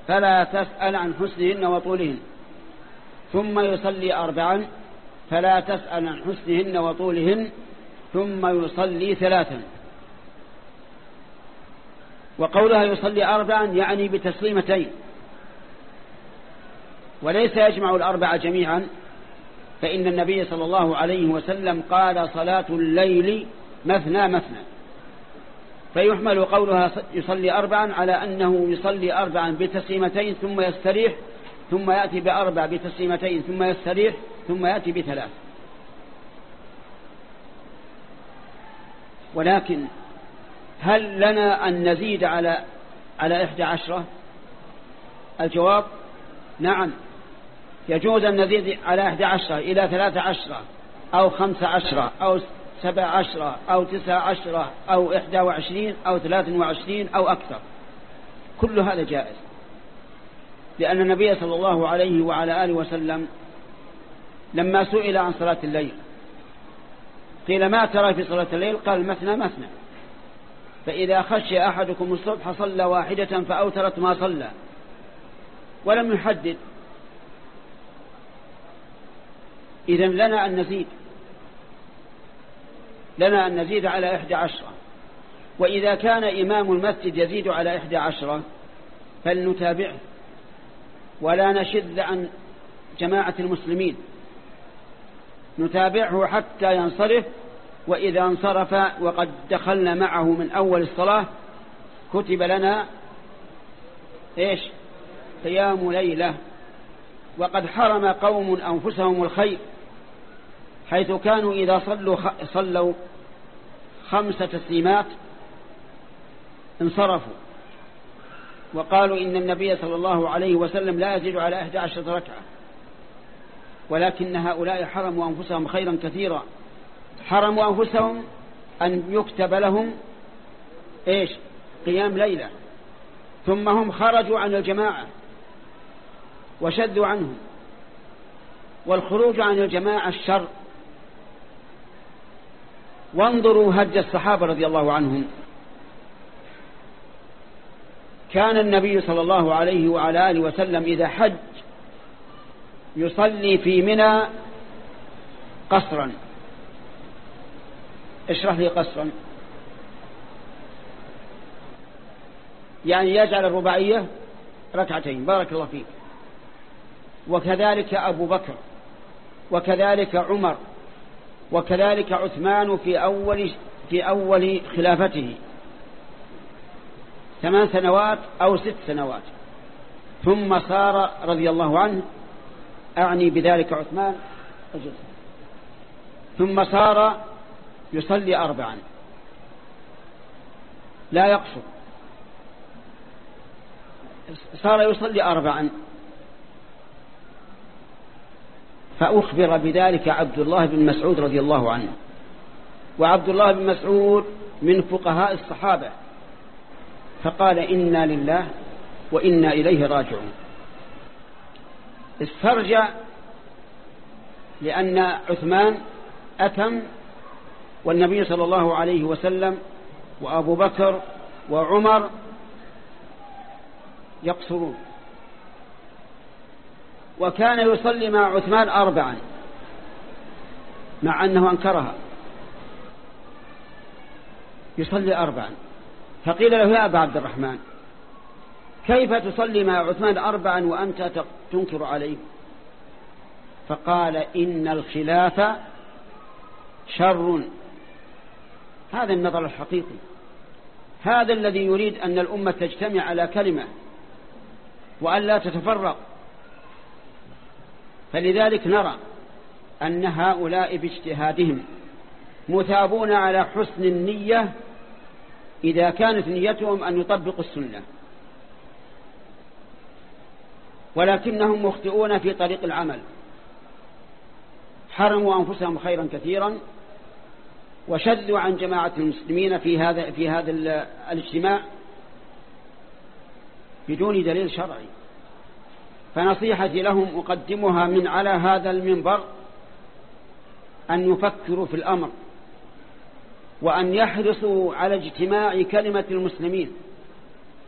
فلا تسأل عن حسنهن وطولهن، ثم يصلي 4 فلا تسأل عن حسنهن وطولهن، ثم يصلي 3. وقولها يصلي 4 يعني بتسليمتين، وليس يجمع 4 جميعا، فإن النبي صلى الله عليه وسلم قال صلاة الليل مثنى مثنى، فيحمل قولها يصلي 4 على أنه يصلي 4 بتسليمتين ثم يستريح، ثم يأتي ب4 بتسليمتين ثم يستريح، ثم يأتي ب3. ولكن هل لنا أن نزيد على 11؟ الجواب نعم، يجوز أن نزيد على 11 إلى 13 أو 15 أو 17 أو 19 أو 21 أو 23 أو أكثر، كل هذا جائز، لأن النبي صلى الله عليه وعلى آله وسلم لما سئل عن صلاة الليل قيل ما ترى في صلاة الليل؟ قال مثنى مثنى، فإذا خشي أحدكم الصبح صلى 1 فأوترت ما صلى، ولم يحدد. إذن لنا أن نزيد على 11. وإذا كان إمام المسجد يزيد على 11 فلنتابعه ولا نشذ عن جماعة المسلمين، نتابعه حتى ينصرف، وإذا انصرف وقد دخلنا معه من أول الصلاة كتب لنا قيام ليلة. وقد حرم قوم أنفسهم الخير، حيث كانوا إذا صلوا 5 تسليمات انصرفوا، وقالوا إن النبي صلى الله عليه وسلم لا يزيد على 11 ركعة، ولكن هؤلاء حرموا أنفسهم خيرا كثيرا، حرموا أنفسهم أن يكتب لهم قيام ليلة، ثم هم خرجوا عن الجماعة وشذوا عنهم، والخروج عن الجماعة الشر. وانظروا هدي الصحابة رضي الله عنهم، كان النبي صلى الله عليه وعلى آله وسلم إذا حج يصلي في منى قصرا. اشرح لي قصرا، يعني يجعل الرباعية 2 بارك الله فيك. وكذلك أبو بكر، وكذلك عمر، وكذلك عثمان في أول خلافته 8 سنوات أو 6 سنوات، ثم صار رضي الله عنه، أعني بذلك عثمان، ثم صار يصلي 4 لا يقصر، صار يصلي 4. فأخبر بذلك عبد الله بن مسعود رضي الله عنه، وعبد الله بن مسعود من فقهاء الصحابة، فقال إنا لله وإنا إليه راجعون. استرجع، لأن عثمان أتم، والنبي صلى الله عليه وسلم وأبو بكر وعمر يقصرون. وكان يصلي مع عثمان 4 مع أنه أنكرها، يصلي 4. فقيل له يا أبا عبد الرحمن كيف تصلي مع عثمان 4 وأنت تنكر عليه؟ فقال إن الخلاف شر. هذا النظر الحقيقي، هذا الذي يريد أن الأمة تجتمع على كلمة وأن لا تتفرق. فلذلك نرى أن هؤلاء باجتهادهم مثابون على حسن النية إذا كانت نيتهم أن يطبقوا السنة، ولكنهم مخطئون في طريق العمل، حرموا أنفسهم خيرا كثيرا، وشذوا عن جماعة المسلمين في هذا الاجتماع بدون دليل شرعي. فنصيحتي لهم أقدمها من على هذا المنبر أن يفكروا في الأمر، وأن يحرصوا على اجتماع كلمة المسلمين،